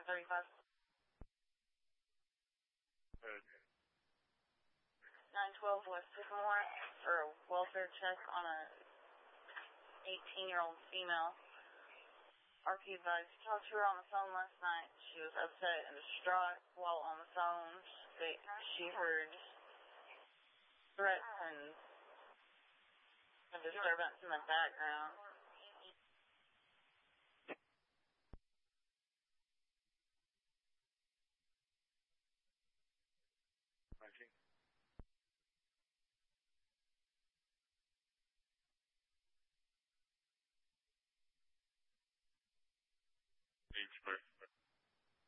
35. 912 West Sycamore for a welfare check on a 18-year-old female. RP advised, talked to her on the phone last night. She was upset and distraught while on the phone. She heard threats and a disturbance in the background. H.